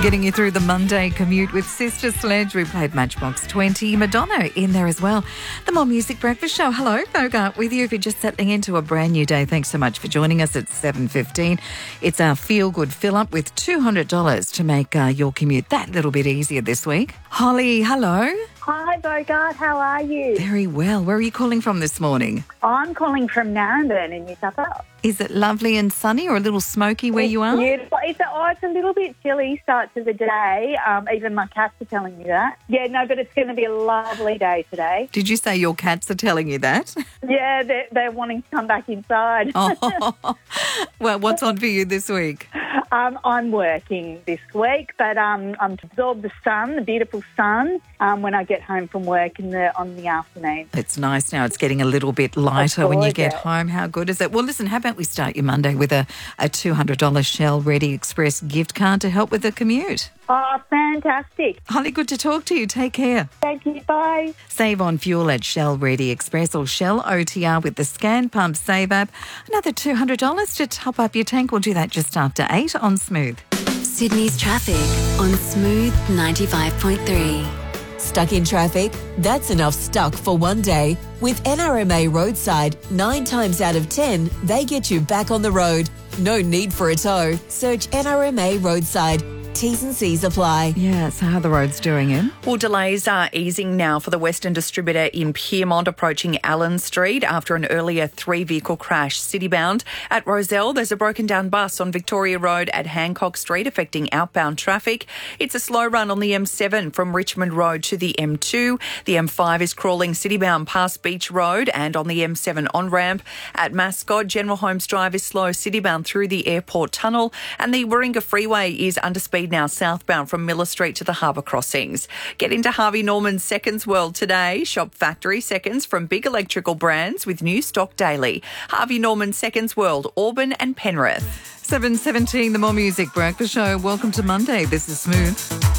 Getting you through the Monday commute with Sister Sledge. We played Matchbox 20. Madonna in there as well. The More Music Breakfast Show. Hello, Bogart with you if you're just settling into a brand new day. Thanks so much for joining us at 7:15. It's our feel-good fill-up with $200 to make your commute that little bit easier this week. Holly, hello. Hi, Bogart. How are you? Very well. Where are you calling from this morning? I'm calling from Narrabeen in New South Wales. Is it lovely and sunny or a little smoky where you are? Beautiful. It's a little bit chilly start to the day. Even my cats are telling me that. Yeah, no, but it's going to be a lovely day today. Did you say your cats are telling you that? Yeah, they're wanting to come back inside. Oh, well, what's on for you this week? I'm working this week, but I'm to absorb the sun, the beautiful sun, when I get home from work on the afternoon. It's nice now. It's getting a little bit lighter when you get home. How good is it? Well, listen, how about we start your Monday with a $200 Shell Ready Express gift card to help with the commute? Oh, fantastic. Holly, good to talk to you. Take care. Thank you. Bye. Save on fuel at Shell Ready Express or Shell OTR with the Scan Pump Save app. Another $200 to top up your tank. We'll do that just after 8 on Smooth. Sydney's traffic on Smooth 95.3. Stuck in traffic? That's enough stuck for one day. With NRMA Roadside, 9 times out of 10, they get you back on the road. No need for a tow. Search NRMA Roadside. T's and C's apply. Yeah, so how are the roads doing in? Well, delays are easing now for the Western Distributor in Pyrmont approaching Allen Street after an earlier 3-vehicle crash citybound. At Rozelle, there's a broken down bus on Victoria Road at Hancock Street affecting outbound traffic. It's a slow run on the M7 from Richmond Road to the M2. The M5 is crawling citybound past Beach Road and on the M7 on-ramp. At Mascot, General Holmes Drive is slow citybound through the Airport Tunnel and the Warringah Freeway is under speed now southbound from Miller Street to the Harbour Crossings. Get into Harvey Norman's Seconds World today. Shop factory seconds from big electrical brands with new stock daily. Harvey Norman Seconds World, Auburn and Penrith. 7:17, the More Music Breakfast Show. Welcome to Monday. This is Smooth.